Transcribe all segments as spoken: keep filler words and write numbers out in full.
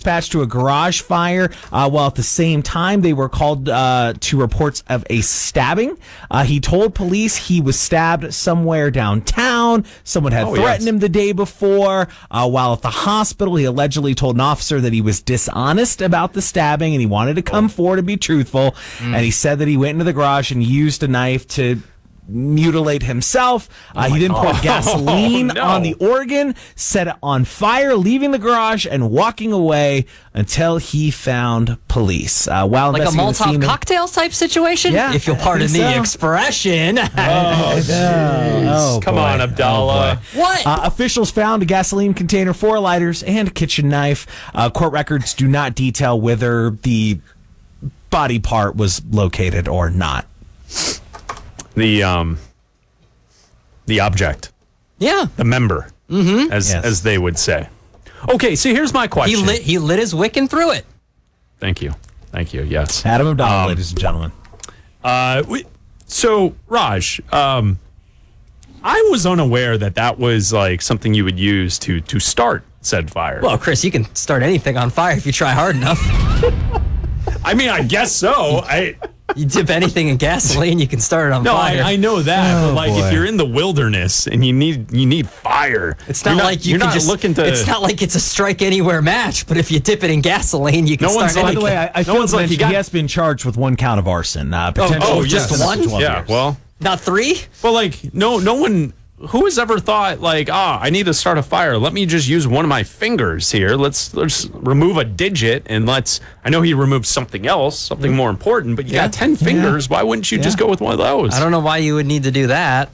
dispatched to a garage fire, uh, while at the same time they were called uh, to reports of a stabbing. Uh, he told police he was stabbed somewhere downtown. Someone had Oh, threatened yes. him the day before. Uh, while at the hospital, he allegedly told an officer that he was dishonest about the stabbing and he wanted to come forward and be truthful. Mm. And he said that he went into the garage and used a knife to mutilate himself. Uh, he then poured God. gasoline Oh, no. on the organ, set it on fire, leaving the garage and walking away until he found police. Uh, while Like a investigating the Molotov scene- cocktail type situation? Yeah, If you'll I pardon think the so. expression. Oh, jeez. Oh, Come boy. on, Abdallah. Oh, boy. What? Uh, officials found a gasoline container, four lighters, and a kitchen knife. Uh, court records do not detail whether the body part was located or not. The um, the object, Yeah. the member, mm-hmm. as Yes. as they would say. Okay, so here's my He question. lit, he lit his wick and threw it. Thank you, thank you. Yes. Adam Abdallah, Um, ladies and gentlemen. Uh, we, so Raj, um, I was unaware that that was like something you would use to to start said fire. Well, Chris, you can start anything on fire if you try hard enough. I mean, I guess so. I You dip anything in gasoline, you can start it on no, fire. I, I know that. Oh, but like, boy. if you're in the wilderness and you need you need fire, It's not, you're like you you're can not just. looking to. It's not like it's a strike anywhere match. But if you dip it in gasoline, you can No start one's like- By anything. the way, I, I No failed one's to like, mention you got- he has been charged with one count of arson. Uh, potentially oh, just sentenced to one? twelve Yeah. years. Well, Not three. well, like no, no one. Who has ever thought like, ah, I need to start a fire. Let me just use one of my fingers here. Let's let's remove a digit and let's. I know he removed something else, something more important. But you Yeah. got ten fingers. Why wouldn't you just Yeah. go with one of those? I don't know why you would need to do that.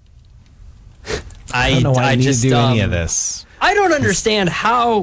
I, I don't know why I I need just to do any um, of this. I don't understand how.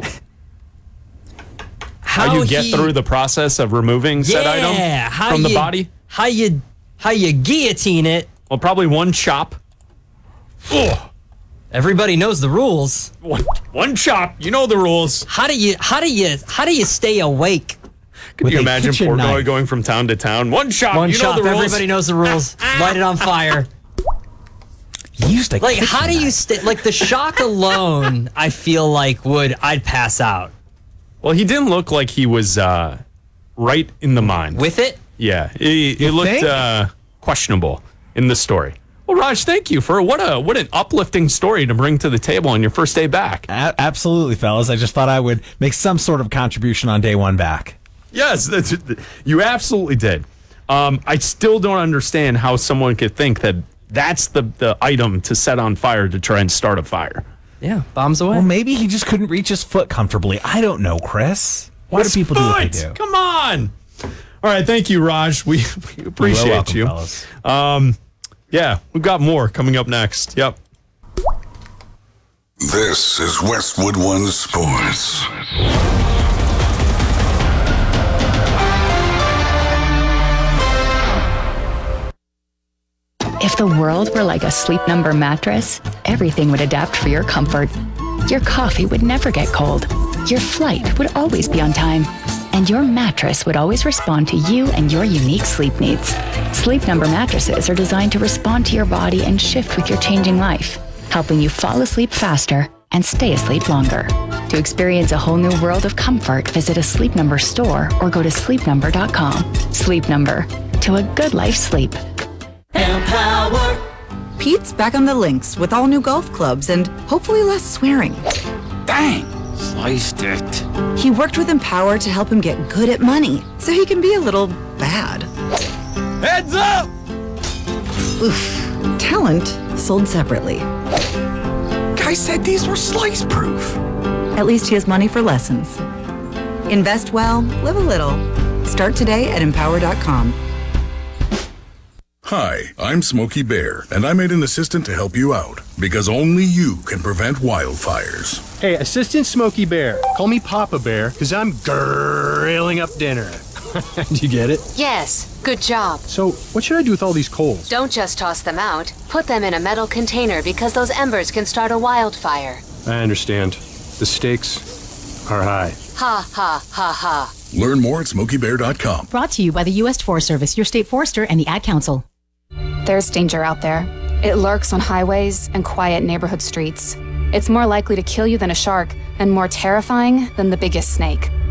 How you get he- through the process of removing said yeah, item how from the you- body? How you how you guillotine it? Well, probably one chop. Ugh. Everybody knows the rules. One, one chop. You know the rules. How do you how do you how do you stay awake? Could With you a imagine kitchen Portnoy knife. going from town to town? One chop. One you shot. know the rules. Everybody knows the rules. Light it on fire. He used a Like kitchen how do you knife. stay? Like the shock alone, I feel like would I'd pass out Well, he didn't look like he was uh, right in the mind. with it. yeah, he, he You looked think? uh, questionable in the story. Well, Raj, thank you for what a what an uplifting story to bring to the table on your first day back. A- absolutely, fellas. I just thought I would make some sort of contribution on day one back. Yes, that's, you absolutely did. Um, I still don't understand how someone could think that that's the, the item to set on fire to try and start a fire. Yeah, bombs away. Well, maybe he just couldn't reach his foot comfortably. I don't know, Chris. Why His do people do what they foot! do? Come on. All right, thank you, Raj. We, we appreciate You're welcome, you. fellas. Um, yeah, we've got more coming up next. Yep. This is Westwood One Sports. If the world were like a Sleep Number mattress, everything would adapt for your comfort. Your coffee would never get cold. Your flight would always be on time. And your mattress would always respond to you and your unique sleep needs. Sleep Number mattresses are designed to respond to your body and shift with your changing life, helping you fall asleep faster and stay asleep longer. To experience a whole new world of comfort, visit a Sleep Number store or go to sleep number dot com. Sleep Number. To a good life sleep. Pete's back on the links with all new golf clubs and hopefully less swearing. Dang, sliced it. He worked with Empower to help him get good at money so he can be a little bad. Heads up! Oof. Talent sold separately. Guy said these were slice proof. At least he has money for lessons. Invest well, live a little. Start today at empower dot com. Hi, I'm Smokey Bear, and I made an assistant to help you out, because only you can prevent wildfires. Hey, Assistant Smokey Bear. Call me Papa Bear, because I'm grilling up dinner. Do you get it? Yes, good job. So, what should I do with all these coals? Don't just toss them out. Put them in a metal container because those embers can start a wildfire. I understand. The stakes are high. Ha ha ha ha. Learn more at smokey bear dot com. Brought to you by the U S Forest Service, your state forester, and the Ad Council. There's danger out there. It lurks on highways and quiet neighborhood streets. It's more likely to kill you than a shark, and more terrifying than the biggest snake.